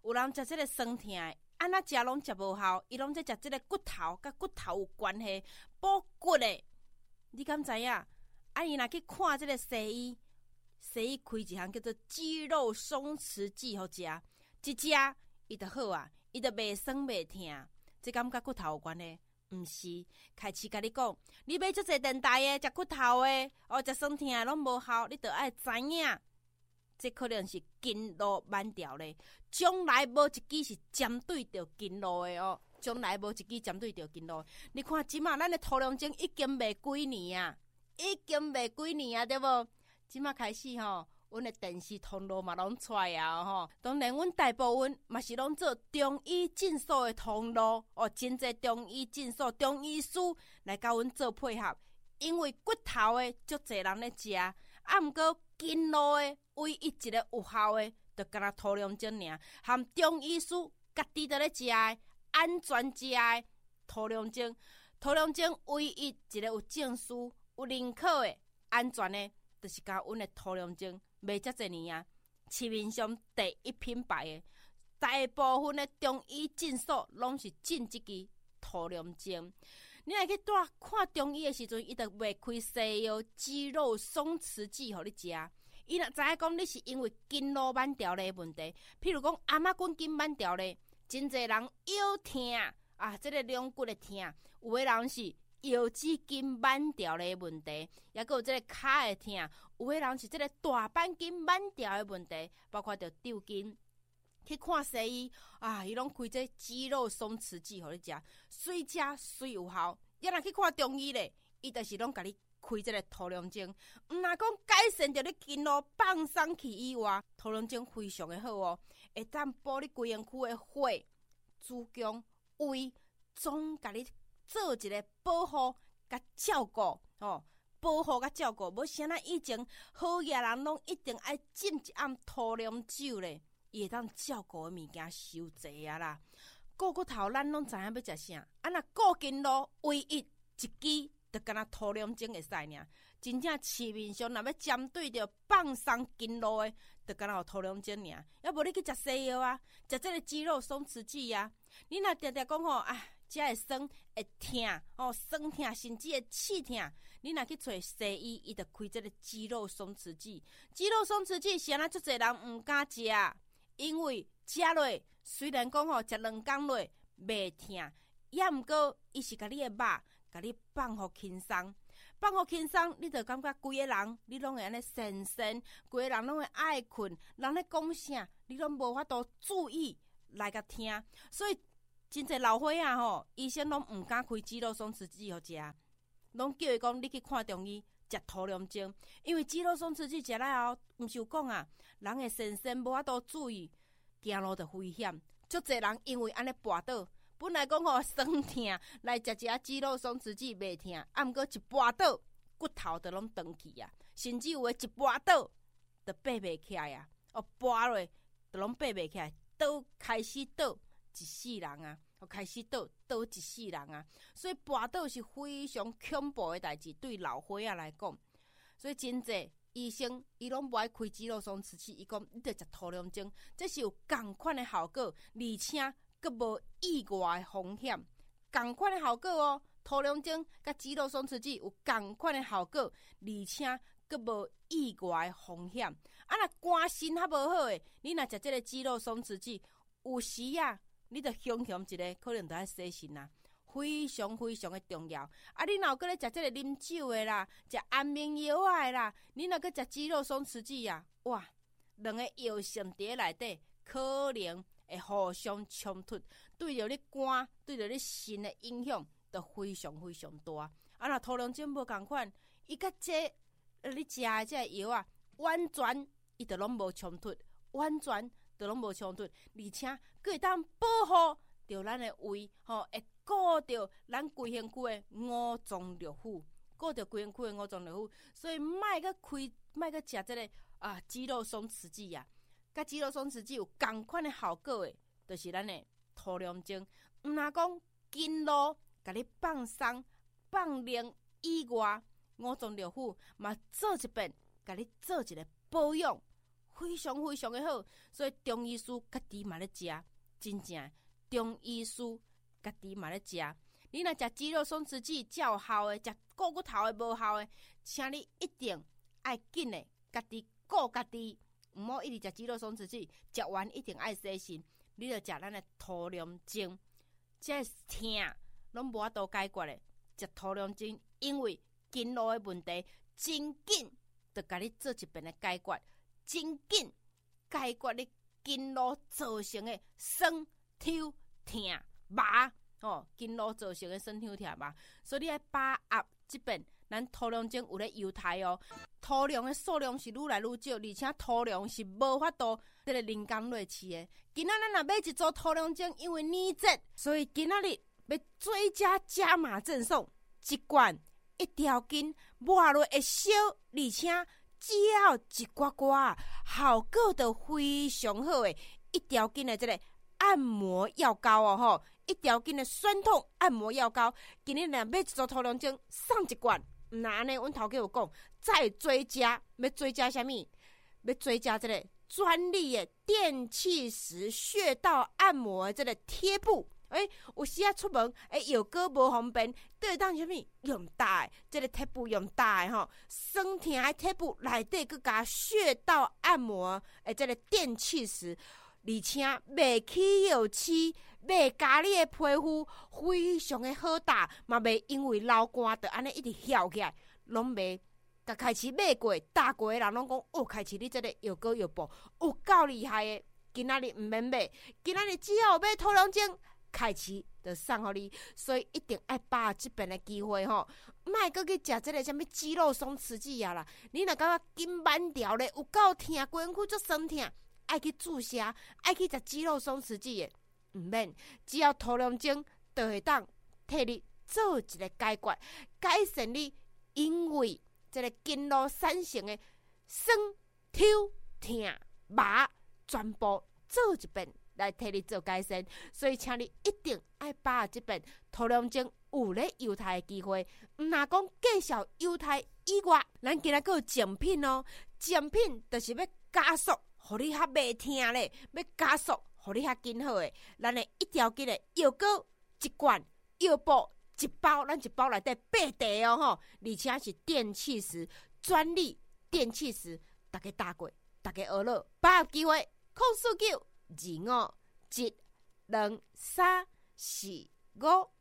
有人食这个酸痛的，安怎食拢食无效，伊拢在食这个骨头，甲骨头有关系，补骨的。你敢知影？伊若去看这个西医开一项叫做肌肉松弛剂，互食，一食伊就好啊，伊就袂酸袂痛。这敢甲骨头有关系？毋是，开始甲你讲，你买足侪电台的，食骨头的，食酸痛的拢无效，你着爱知影。这可能是经络慢调咧，将来无一支是针对着经络的哦，将来无一支针对着经络。你看即马咱的涂龙精已经卖几年啊，对无？即马开始吼，阮的电视通路嘛拢出来啊吼。当然，阮大部分嘛是拢做中医诊所的通路哦，真侪中医诊所、中医师来甲阮做配合，因为骨头的足侪人咧食，毋过经络的。唯一一个有效的，就敢若涂龙精尔，含中医师家己在咧食的，安全食的涂龙精。涂龙精唯一一个有证书、有认可的、安全的，就是甲阮的涂龙精卖遮侪年啊，市面上第一品牌的，大部分的中医诊所拢是进这支涂龙精。你若去看中医的时阵，伊就袂开西药肌肉松弛剂互你食。伊若知影讲你是因为经络慢调的问题，譬如讲阿妈滚筋慢调的，真侪人腰痛啊，这个两骨的痛，有的人是腰子筋慢调的问题，也有这个骹的痛，有的人是这个大板筋慢调的问题，包括着抽筋。去看西医啊，伊拢开这肌肉松弛剂互你食，随食随有效。也若去看中医咧，伊就是拢甲你开这个涂龙精，毋若讲改善着你经络放松去以外，涂龙精非常的好哦，会当补你规身躯的血、子宫、胃，总甲你做一个保护甲照顾哦。保护甲照顾，无像咱以前好野人拢一定爱浸一暗涂龙酒咧。伊会当照顾的物件伤济啊啦，顾骨头咱拢知影要食啥，若顾经络唯一一支就敢若涂龙精会使尔。真正市面上若要针对着放松经络的，就敢若有涂龙精尔。要无你去食西药啊，食这个肌肉松弛剂啊，你若常常讲吼啊，食会酸会痛哦，酸痛甚至会刺痛，你若去找西医，伊就开这个肌肉松弛剂。肌肉松弛剂是安怎足侪人毋敢食。因为食落虽然讲吼食2工落袂痛，也毋过伊是甲你的肉甲你放互轻松，你就感觉规个人你拢会安尼神，规个人拢会爱困，人咧讲啥你拢无法度注意来甲听，所以真侪老伙仔吼，医生拢毋敢开肌肉松弛剂互食，拢叫伊讲你去看中医。食涂龙精，因为肌肉松弛剂食了后，毋是有讲啊，人会神无法度注意，行路就危险。足侪人因为安尼跋倒，本来讲吼酸痛，来食一下肌肉松弛剂袂痛，毋过一跋倒，骨头就拢断去啊，甚至有诶一跋倒就爬袂起来啊，跋落就拢爬袂起来，倒开始倒一世人啊。开始倒一世人啊，所以跋倒是非常恐怖的代志，对老伙仔来讲。所以真济医生伊拢无爱开肌肉松弛剂，伊讲你得食涂龙精，这是有同款的效果，而且佫无意外的风险。同款的效果哦，涂龙精甲肌肉松弛剂有同款的效果，而且佫无意外的风险。啊，若肝肾较无好诶，你若食这个肌肉松弛剂，有时啊。你着想一个，可能着爱洗肾啦，非常非常的重要。啊，你若有搁咧食这个啉酒的啦，食安眠药的啦，你若搁食肌肉松弛剂啊，哇，两个药性伫内底，可能会互相冲突，对着你肝、对着你肾的影响，都非常非常大。啊，若涂龙精无共款，伊甲这你食的这药啊，完全伊着拢无冲突，完全。都拢无冲突，而且佫会当保护着咱的胃，会顾着咱规身躯的五脏六腑，顾着规身躯的五脏六腑，所以莫个食这个肌肉松弛剂啊，甲肌肉松弛剂有同款的效果的，就是咱的涂龙精。毋若讲经络甲你放松放灵以外，五脏六腑嘛做一遍，甲你做一个保养。 非常非常的好。所以中医师家己嘛咧食，真正中医师家己嘛咧食。你若食肌肉松弛剂较有效的，食顾骨头的无效的，请你一定爱紧的家己顾家己，毋好一直食肌肉松弛剂，食完一定爱洗身。你著食咱的土龙精，这痛拢无法度解决的，食土龙精，因为筋络的问题真紧，就甲你做一遍的解决，真紧解决你筋络造成的酸痛麻。筋络造成的酸痛痛麻，所以你爱把握这边咱土龙精有咧犹太哦，土龙的数量是愈来愈少，而且土龙是无法度这个人工类似的。今仔咱若买一组土龙精，因为年节，所以今仔日要追加加码赠送一罐一条筋，抹落会烧，而且只要一刮刮，效果都非常好的一条筋的这个按摩药膏哦吼。一条筋的酸痛按摩药膏，今日若买一组土龙精送一罐，那安尼，阮头家有讲，再追加，要追加什么？要追加这个专利的电气石穴道按摩的这个贴布。有时啊出门，药膏无方便，都会当什么用大的这个贴布，用大的吼，酸痛的贴布内底佮加穴道按摩的这个电气石。而且袂起药刺，袂加你的皮肤非常的好打，嘛袂因为流汗就安尼一直翘起来，拢袂。甲开始买过、打过的人拢讲，开始你这个药膏药布有够厉害的。今仔日毋免买，今仔日只要买土龙精，开始就送互你。所以一定爱把握这边的机会吼，莫搁去食这个什么肌肉松弛剂啊啦。你若感觉筋慢条咧，有够痛，规身躯足酸痛。爱去注射，爱去食肌肉松弛剂的，毋免，只要土龙精就会当替你做一个解决，改善你因为这个筋络产生的酸、痛、麻，全部做一遍来替你做改善。所以，请你一定爱把握这边土龙精有咧犹太的机会。毋若讲介绍犹太以外，咱今仔还有奖品哦，奖品就是要加速。互你较袂痛咧，要加速，互你较紧好诶。咱的一条筋的药膏一罐，药布一包，咱一包内底8袋哦吼，而且是电气石专利电气石，大家打过，大家学了，把握机会，04925123445。